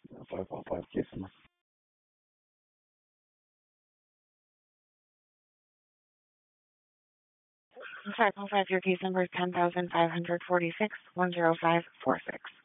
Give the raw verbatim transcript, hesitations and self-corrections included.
five five five case number. five oh five, your case number is ten thousand five hundred forty-six, one zero five four six.